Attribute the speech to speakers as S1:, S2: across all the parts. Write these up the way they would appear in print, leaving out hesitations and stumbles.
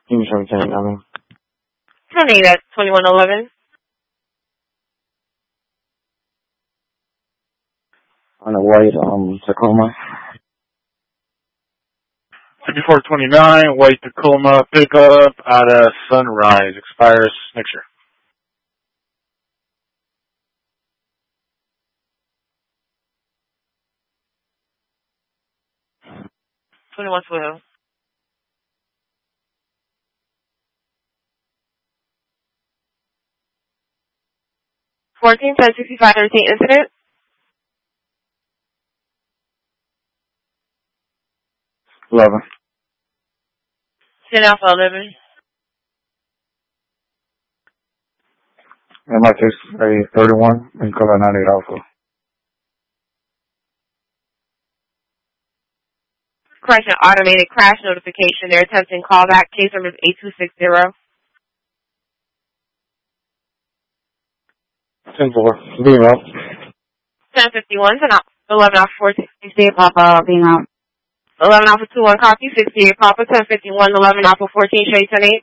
S1: Give me some time, I mean.
S2: Tony, that's 2111.
S1: On a white, Tacoma.
S3: 5429, white Tacoma pickup out of Sunrise. Expires next year.
S2: Twenty-one twelve. 14-10-65-13 incident.
S1: 11.
S2: 10 Alpha 11.
S1: And my case, a 31 in Colonel Alpha.
S2: Correction, automated crash notification. They're attempting callback. Case number is 8260.
S1: 10-4. Beam out.
S2: 1051, 11 Alpha 14.
S4: 68 Papa, being out.
S2: 11 Alpha 21 copy, 68 Papa, 1051, 11 Alpha 14, show you 10-8.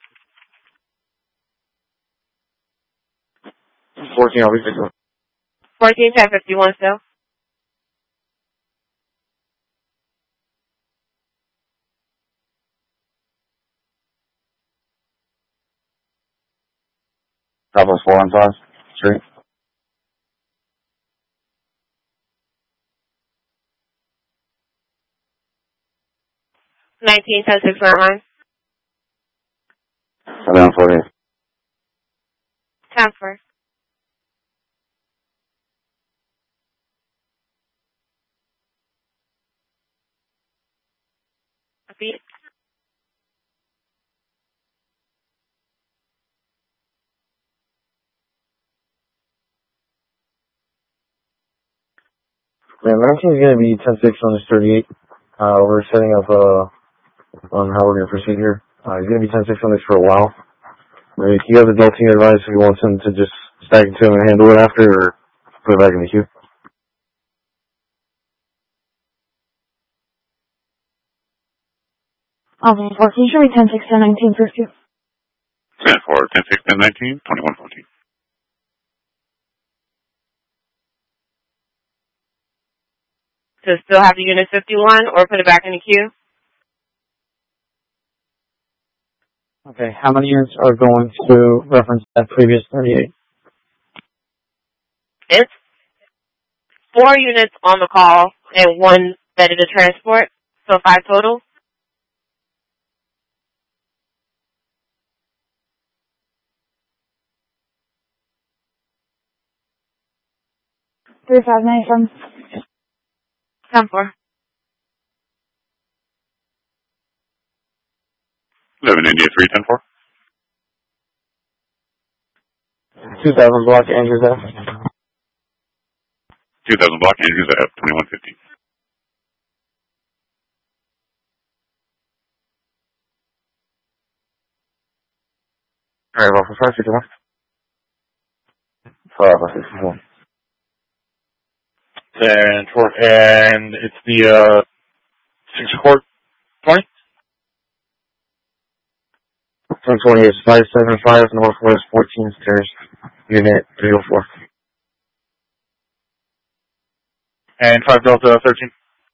S1: 14, I'll be 6.
S2: 14, 1051 still.
S1: That was 4 and 5. Straight.
S2: 19, 10-699.
S1: 11, 48.
S2: 10 first. Repeat.
S1: Man, 19 is going to be 10-6 on this 38. We're setting up, on how we're going to proceed here. He's going to be 10-6 on this for a while. Maybe you have adulting advice if you want him to just stack it to him and handle it after, or put it back in the queue.
S4: Okay, 14, show me 10, 6, 10, 19, first queue.
S5: 10-4, 10-6, 10-19, 21-14.
S2: So still have the unit 51 or put it back in the queue?
S1: Okay, how many units are going to reference that previous 38?
S2: It's 4 units on the call and 1 that is a transport, so 5 total.
S4: Three, 5, 9, from
S2: 10-4.
S5: 11 India 3, 10-4.
S1: 2000 block, Andrews F.
S5: 2000 block, Andrews F, 21-50.
S1: Alright, well, for 561. 561.
S3: 10-4, and it's the 6 court 20.
S1: 1020 is 575 Northwest 14 stairs, unit 304.
S3: And 5 Delta 13.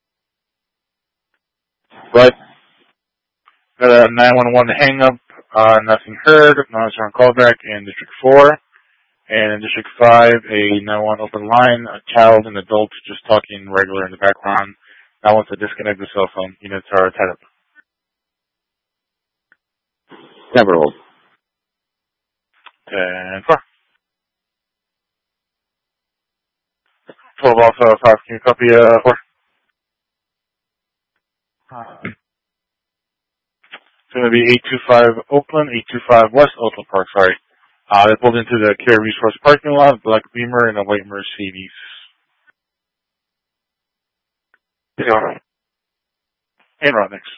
S3: Right. Got a 911 hang up, nothing heard, no answer on callback in District 4. And in District 5, a 911 open line, a child and adult just talking regular in the background. Now wants to disconnect the cell phone. Units are tied up.
S1: Never hold.
S3: 10-4. 12 Alpha 5, can you copy 4? It's going to be 825 Oakland, 825 West Oakland Park, sorry. They pulled into the Care Resource parking lot, black Beamer and a white Mercedes. Yeah. And right next.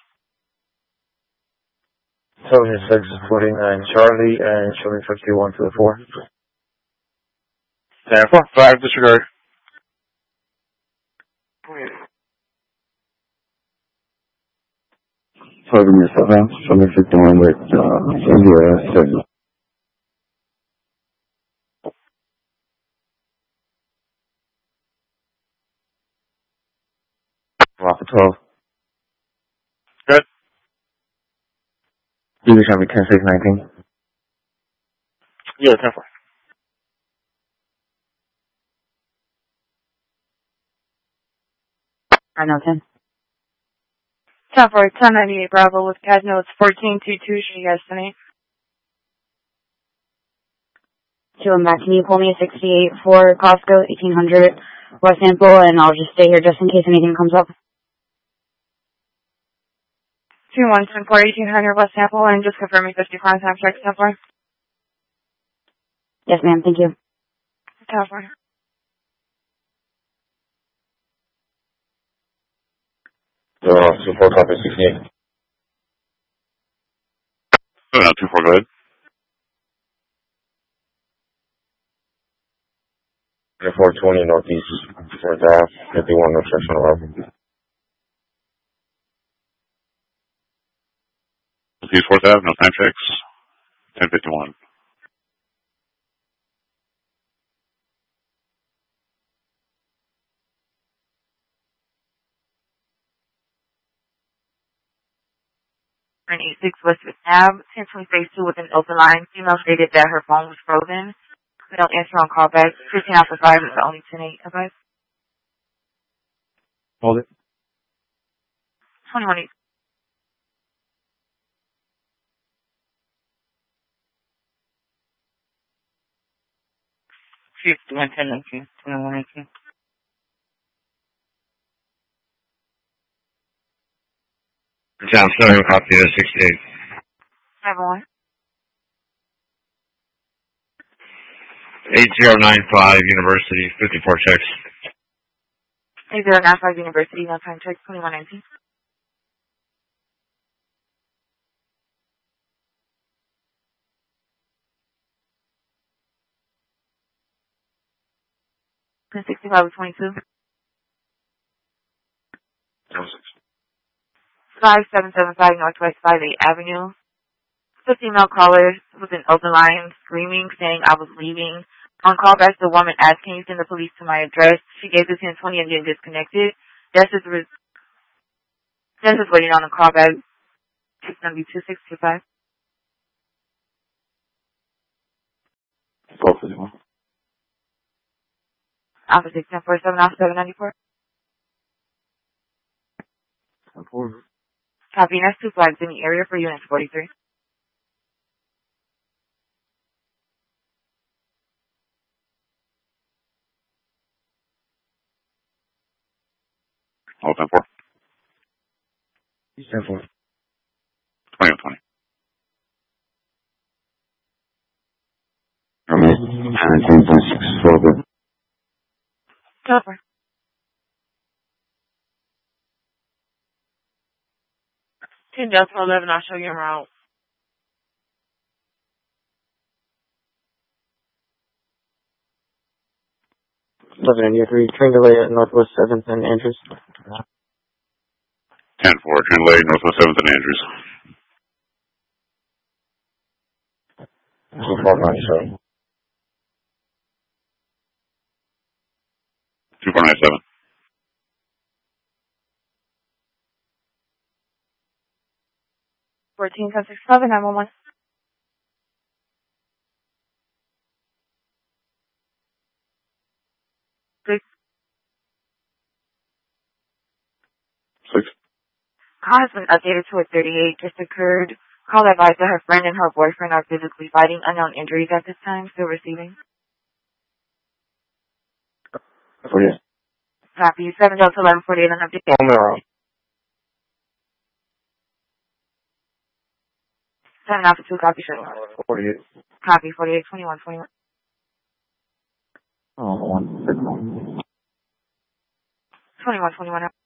S1: Television 6 is 49 Charlie and showing 51 to the 4.
S3: 10-4, 5 disregard.
S1: 12 program yourself out. Shoulder 51 with India. Off at 12.
S3: Good.
S1: You just have me 10-6-19.
S3: Yeah, 10-4.
S4: I know 10.
S2: 10-4, 1098 Bravo with CAD notes 1422, should you estimate?
S4: 2, I'm back. Can you pull me a 68 for Costco, 1800 West Sample, and I'll just stay here just in case anything comes up.
S2: 2110 for 1800 West Sample, and just confirming 55 time check 10-4.
S4: Yes, ma'am. Thank you.
S2: 10-4.
S1: Support copy 68.
S5: 7-2-4, go ahead.
S1: 420 Northeast 4th Ave, 51 North Section 11.
S5: Northeast 4th Ave, no time checks. 1051.
S2: And 86 West Ave, 1020 phase 2 with an open line. Female stated that her phone was frozen. We don't answer on callback. 15 after 5 is the only 10-8 advice.
S1: Hold it.
S2: 21-8. She's 21-10-19. 21-18.
S1: John, sorry, copy 68.
S2: 7-1.
S1: 8095 University, 54 checks.
S2: 8095 University, no time check. 21-19. And 65 with 22. 5775 Northwest 58 Avenue. The female caller with an open line screaming, saying I was leaving. On callback, the woman asked, can you send the police to my address? She gave the 1020 and then disconnected. That's just waiting on a callback. It's going to be 2625.
S1: 451.
S2: Alpha 61047, Alpha 794.
S1: 4.
S2: Copy, and that's 2 flags in the area for units 43.
S5: All 10-4.
S1: 10-4.
S5: 20-20.
S1: 19.6, 12.
S2: Over. 10 Delta 11, I'll show you en route.
S1: India 3, train delay at Northwest 7th and Andrews.
S5: 10-4, train delay, Northwest 7th and Andrews.
S1: 2497.
S5: 2497.
S2: 14-10-6-7, 911.
S5: 6.
S2: Call has been updated to a 38. Just occurred. Call advised that her friend and her boyfriend are physically fighting. Unknown injuries at this time. Still receiving.
S1: 48.
S2: Copy. 7 Delta 11 48 on update.
S1: On the road.
S2: 7 Alpha 2 copy. Shuttle.
S1: 48.
S2: Copy. 48 21 21.
S1: Oh, 1.
S2: 21 21.